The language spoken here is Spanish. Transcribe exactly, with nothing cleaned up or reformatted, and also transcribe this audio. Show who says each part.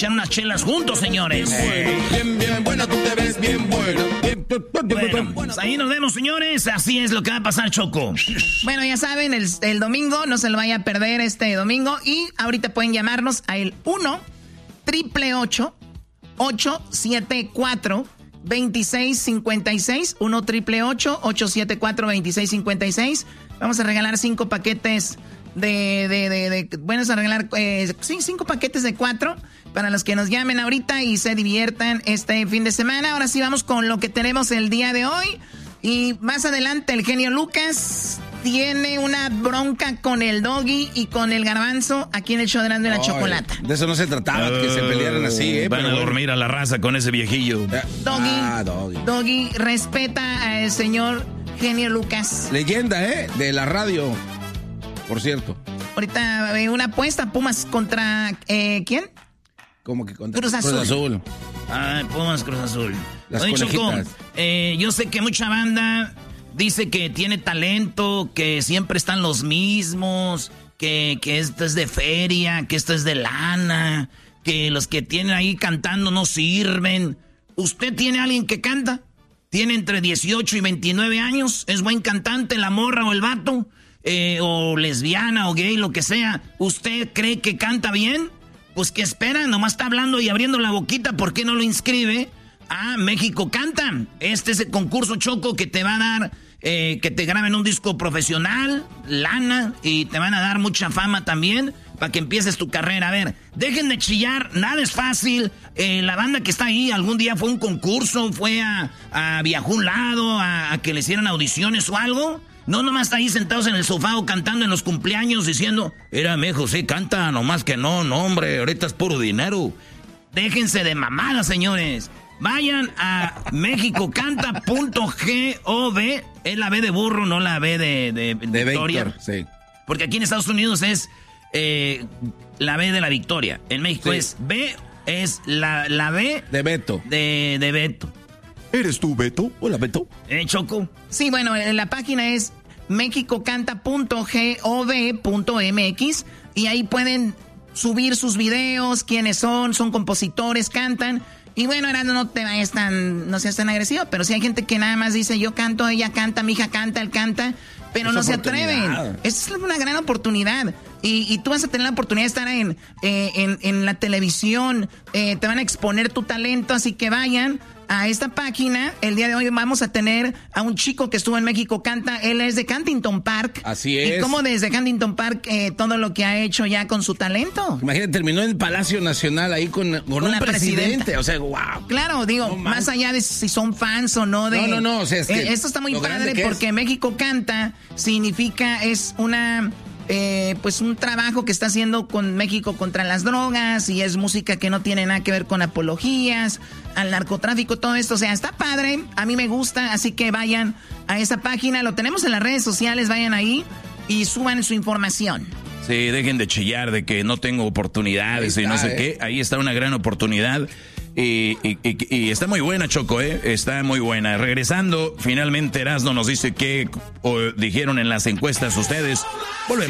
Speaker 1: echar unas chelas juntos, señores.
Speaker 2: Bien, bien, bueno, tú te ves bien bueno.
Speaker 1: Bueno, pues ahí nos vemos, señores. Así es lo que va a pasar, Choco.
Speaker 3: Bueno, ya saben, el, el domingo, no se lo vaya a perder este domingo. Y ahorita pueden llamarnos a el uno, triple ocho, ocho siete cuatro, veintiséis cincuenta y seis. uno, triple ocho, ocho siete cuatro, veintiséis cincuenta y seis. Vamos a regalar cinco paquetes de... de, de, de bueno, vamos a regalar eh, sí, cinco paquetes de cuatro para los que nos llamen ahorita y se diviertan este fin de semana. Ahora sí vamos con lo que tenemos el día de hoy. Y más adelante el genio Lucas tiene una bronca con el Doggy y con el Garbanzo aquí en el show de Erasmo y la
Speaker 4: Ay,
Speaker 3: Chocolata.
Speaker 4: De eso no se trataba, uh, que se pelearan así, ¿eh?
Speaker 1: Van
Speaker 4: Pero
Speaker 1: a dormir bueno. a la raza con ese viejillo.
Speaker 3: Doggy,
Speaker 4: ah, Doggy.
Speaker 3: Doggy, respeta al señor genio Lucas.
Speaker 4: Leyenda, ¿eh? De la radio, por cierto.
Speaker 3: Ahorita eh, una apuesta, Pumas contra... Eh, ¿quién?
Speaker 4: ¿Cómo que contra
Speaker 3: Cruz Azul?
Speaker 4: Cruz Azul.
Speaker 1: Ah, Pumas, Cruz Azul.
Speaker 4: Las
Speaker 1: Oye, Choco,
Speaker 4: conejitas.
Speaker 1: eh, yo sé que mucha banda dice que tiene talento, que siempre están los mismos, que, que esto es de feria, que esto es de lana, que los que tienen ahí cantando no sirven. ¿Usted tiene a alguien que canta? ¿Tiene entre dieciocho y veintinueve años? ¿Es buen cantante, la morra o el vato? Eh, o lesbiana o gay, lo que sea. ¿Usted cree que canta bien? Pues ¿qué espera? Nomás está hablando y abriendo la boquita. ¿Por qué no lo inscribe? Ah, México Canta. Este es el concurso, Choco, que te va a dar, eh, que te graben un disco profesional, lana, y te van a dar mucha fama también para que empieces tu carrera. A ver, dejen de chillar, nada es fácil. Eh, la banda que está ahí algún día fue a un concurso, fue a, a viajó a un lado, a, a que le hicieran audiciones o algo. No, nomás está ahí sentados en el sofá o cantando en los cumpleaños diciendo, era mijo, sí canta, nomás que no, no hombre, ahorita es puro dinero. Déjense de mamadas, señores. Vayan a mexicocanta punto gov, es la B de burro, no la B de, de,
Speaker 4: de
Speaker 1: Victoria.
Speaker 4: Víctor, sí.
Speaker 1: Porque aquí en Estados Unidos es eh, la B de la Victoria. En México
Speaker 4: sí.
Speaker 1: es B, es la, la B
Speaker 4: de Beto.
Speaker 1: De, de Beto.
Speaker 4: ¿Eres tú, Beto? Hola, Beto.
Speaker 1: ¿Eh, Choco?
Speaker 3: Sí, bueno, la página es mexicocanta punto gov punto mx y ahí pueden subir sus videos, quiénes son, son compositores, cantan. Y bueno, ahora no te vayas tan, no seas tan agresivo, pero si hay gente que nada más dice, yo canto, ella canta, mi hija canta, él canta, pero es no se atreven. Es una gran oportunidad. Y, y tú vas a tener la oportunidad de estar en, eh, en, en la televisión, eh, te van a exponer tu talento, así que vayan a esta página. El día de hoy vamos a tener a un chico que estuvo en México Canta. Él es de Huntington Park.
Speaker 4: Así es.
Speaker 3: Y como desde Huntington Park, eh, todo lo que ha hecho ya con su talento.
Speaker 4: Imagínate, terminó en el Palacio Nacional ahí con, con, con un presidente. O sea, wow.
Speaker 3: Claro, digo, no, más allá de si son fans o no de...
Speaker 4: No, no, no. O sea, es que
Speaker 3: eh, esto está muy padre porque
Speaker 4: es.
Speaker 3: México Canta significa, es una... Eh, pues un trabajo que está haciendo con México contra las drogas y es música que no tiene nada que ver con apologías, al narcotráfico, todo esto. O sea, está padre, a mí me gusta, así que vayan a esa página, lo tenemos en las redes sociales, vayan ahí y suban su información.
Speaker 1: Sí, dejen de chillar de que no tengo oportunidades está, y no sé eh. qué. Ahí está una gran oportunidad. Y, y, y, y está muy buena, Choco, ¿eh? Está muy buena. Regresando, finalmente Erasmo nos dice qué dijeron en las encuestas ustedes. Volvemos.